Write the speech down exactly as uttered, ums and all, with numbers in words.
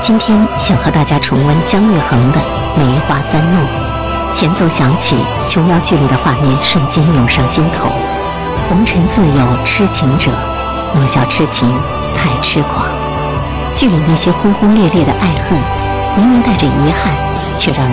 今天想和大家重温姜育恒的《梅花三弄》，前奏响起，琼瑶剧里的画面瞬间涌上心头。红尘自有痴情者，莫笑痴情太痴狂。剧里那些轰轰烈烈的爱恨，明明带着遗憾，却让人